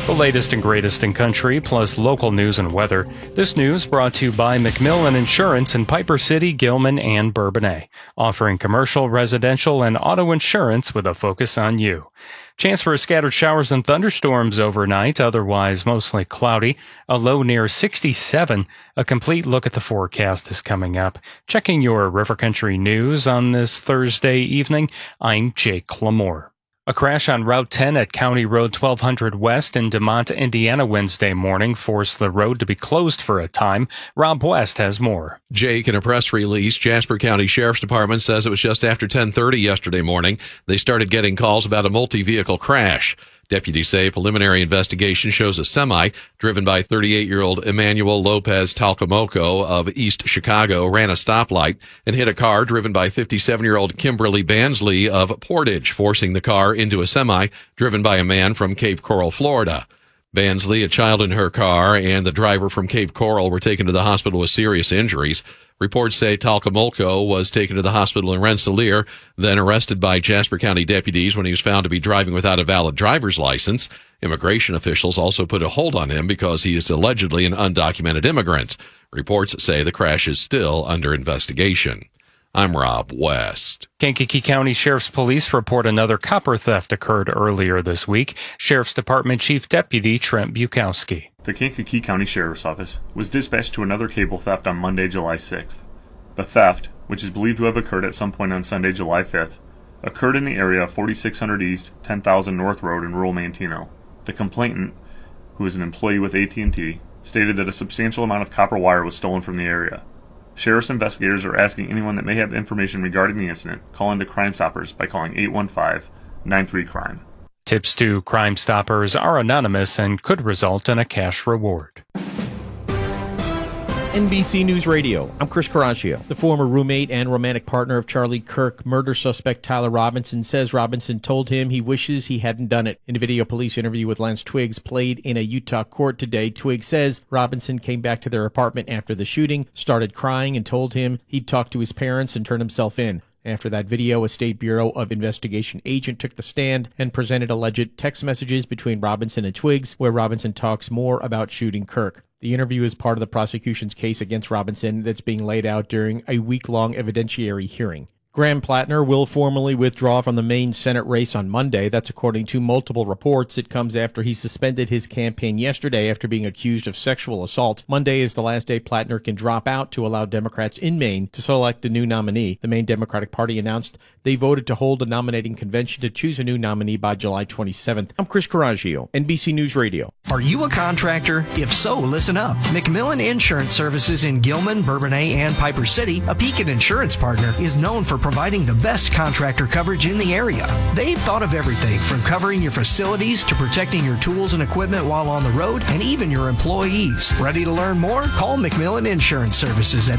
The latest and greatest in country, plus local news and weather. This news brought to you by McMillan Insurance in Piper City, Gilman, and Bourbonnais, offering commercial, residential, and auto insurance with a focus on you. Chance for scattered showers and thunderstorms overnight, otherwise mostly cloudy, a low near 67. A complete look at the forecast is coming up. Checking your River Country news on this Thursday evening, I'm Jake Lamore. A crash on Route 10 at County Road 1200 West in DeMont, Indiana Wednesday morning forced the road to be closed for a time. Rob West has more. Jake, in a press release, Jasper County Sheriff's Department says it was just after 10:30 yesterday morning they started getting calls about a multi-vehicle crash. Deputies say preliminary investigation shows a semi driven by 38-year-old Emmanuel Lopez Talcamoco of East Chicago ran a stoplight and hit a car driven by 57-year-old Kimberly Bansley of Portage, forcing the car into a semi driven by a man from Cape Coral, Florida. Bansley, a child in her car, and the driver from Cape Coral were taken to the hospital with serious injuries. Reports say Talcamoco was taken to the hospital in Rensselaer, then arrested by Jasper County deputies when he was found to be driving without a valid driver's license. Immigration officials also put a hold on him because he is allegedly an undocumented immigrant. Reports say the crash is still under investigation. I'm Rob West. Kankakee County Sheriff's Police report another copper theft occurred earlier this week. Sheriff's Department Chief Deputy Trent Bukowski. The Kankakee County Sheriff's Office was dispatched to another cable theft on Monday, July 6th. The theft, which is believed to have occurred at some point on Sunday, July 5th, occurred in the area of 4600 East, 10,000 North Road in rural Manteno. The complainant, who is an employee with AT&T, stated that a substantial amount of copper wire was stolen from the area. Sheriff's investigators are asking anyone that may have information regarding the incident call into Crime Stoppers by calling 815-93-CRIME. Tips to Crime Stoppers are anonymous and could result in a cash reward. NBC News Radio, I'm Chris Caraccio. The former roommate and romantic partner of Charlie Kirk murder suspect Tyler Robinson says Robinson told him he wishes he hadn't done it. In a video police interview with Lance Twiggs played in a Utah court today, Twiggs says Robinson came back to their apartment after the shooting, started crying, and told him he'd talk to his parents and turn himself in. After that video, a State Bureau of Investigation agent took the stand and presented alleged text messages between Robinson and Twiggs, where Robinson talks more about shooting Kirk. The interview is part of the prosecution's case against Robinson that's being laid out during a week-long evidentiary hearing. Graham Plattner will formally withdraw from the Maine Senate race on Monday. That's according to multiple reports. It comes after he suspended his campaign yesterday after being accused of sexual assault. Monday is the last day Plattner can drop out to allow Democrats in Maine to select a new nominee. The Maine Democratic Party announced they voted to hold a nominating convention to choose a new nominee by July 27th. I'm Chris Caraccio, NBC News Radio. Are you a contractor? If so, listen up. McMillan Insurance Services in Gilman, Bourbonnais, and Piper City, a Pekin insurance partner, is known for providing the best contractor coverage in the area. They've thought of everything from covering your facilities to protecting your tools and equipment while on the road, and even your employees. Ready to learn more? Call McMillan Insurance Services at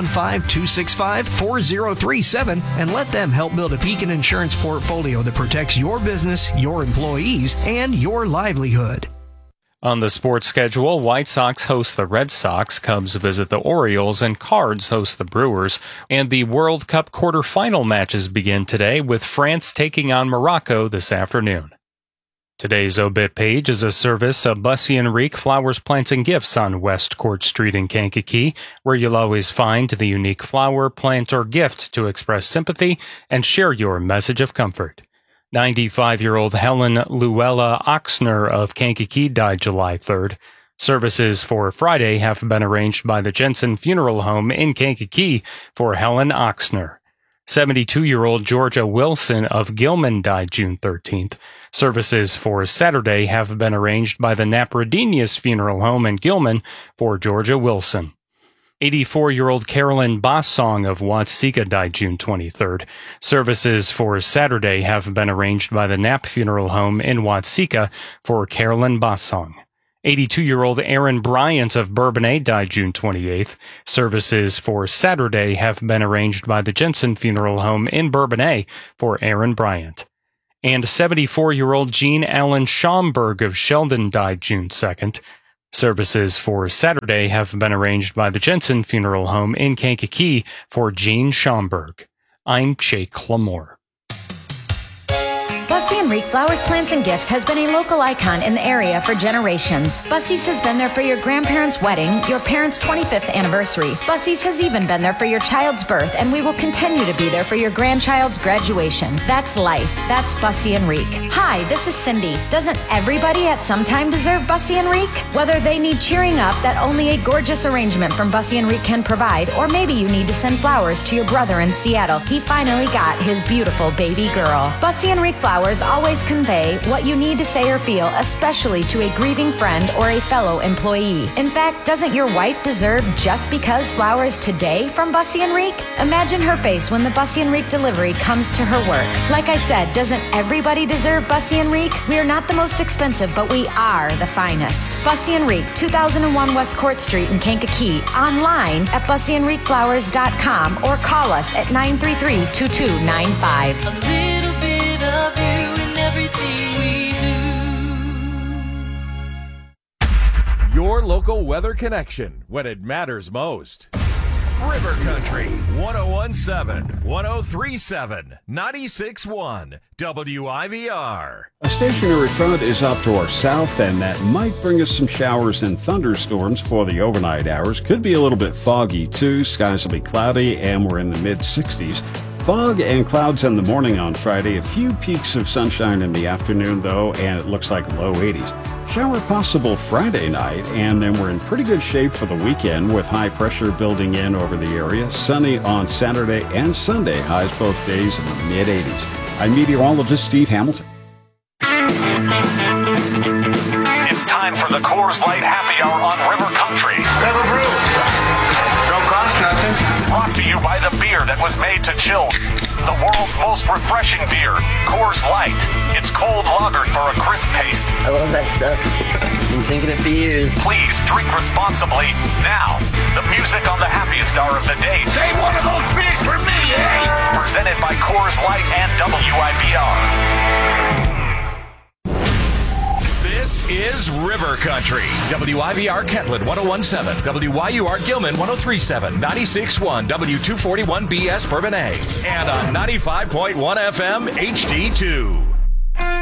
815-265-4037 and let them help build a Pekin insurance portfolio that protects your business, your employees, and your livelihood. On the sports schedule, White Sox host the Red Sox, Cubs visit the Orioles, and Cards host the Brewers. And the World Cup quarterfinal matches begin today, with France taking on Morocco this afternoon. Today's obit page is a service of Bussy and Reek Flowers, Plants, and Gifts on West Court Street in Kankakee, where you'll always find the unique flower, plant, or gift to express sympathy and share your message of comfort. 95-year-old Helen Luella Oxner of Kankakee died July 3rd. Services for Friday have been arranged by the Jensen Funeral Home in Kankakee for Helen Oxner. 72-year-old Georgia Wilson of Gilman died June 13th. Services for Saturday have been arranged by the Napradenius Funeral Home in Gilman for Georgia Wilson. 84-year-old Carolyn Bossong of Watseka died June 23rd. Services for Saturday have been arranged by the Knapp Funeral Home in Watseka for Carolyn Bossong. 82-year-old Aaron Bryant of Bourbonnais died June 28th. Services for Saturday have been arranged by the Jensen Funeral Home in Bourbonnais for Aaron Bryant. And 74-year-old Jean Allen Schaumburg of Sheldon died June 2nd. Services for Saturday have been arranged by the Jensen Funeral Home in Kankakee for Jean Schaumburg. I'm Jake Lamore. Bussy and Reek Flowers, Plants, and Gifts has been a local icon in the area for generations. Bussy's has been there for your grandparents' wedding, your parents' 25th anniversary. Bussy's has even been there for your child's birth, and we will continue to be there for your grandchild's graduation. That's life. That's Bussy and Reek. Hi, this is Cindy. Doesn't everybody at some time deserve Bussy and Reek? Whether they need cheering up that only a gorgeous arrangement from Bussy and Reek can provide, or maybe you need to send flowers to your brother in Seattle. He finally got his beautiful baby girl. Bussy and Reek Flowers always convey what you need to say or feel, especially to a grieving friend or a fellow employee. In fact, doesn't your wife deserve just because flowers today from Bussy and Reek? Imagine her face when the Bussy and Reek delivery comes to her work. Like I said, doesn't everybody deserve Bussy and Reek? We are not the most expensive, but we are the finest. Bussy and Reek, 2001 West Court Street in Kankakee. Online at bussyandreekflowers.com or call us at 933-2295. A little bit of you in everything we do. Your local weather connection when it matters most. River Country 1017, 1037, 96.1 WIVR. A stationary front is off to our south, and that might bring us some showers and thunderstorms for the overnight hours. Could be a little bit foggy, too. Skies will be cloudy, and we're in the mid-60s. Fog and clouds in the morning on Friday. A few peaks of sunshine in the afternoon, though, and it looks like low 80s. Shower possible Friday night, and then we're in pretty good shape for the weekend with high pressure building in over the area. Sunny on Saturday and Sunday, highs both days in the mid-80s. I'm meteorologist Steve Hamilton. It's time for the Coors Light Happy Hour on River Country. Never brew. Don't cost nothing. Brought to you by the beer that was made to chill. The world's most refreshing beer, Coors Light. It's cold lagered for a crisp taste. I love that stuff. Been thinking it for years. Please drink responsibly. Now, the music on the happiest hour of the day. Save one of those beers for me, eh? Presented by Coors Light and WIVR. This is River Country. WIVR Kentland 1017, WYUR Gilman 1037, 96.1 W241BS Bourbonnais, and on 95.1 FM HD2.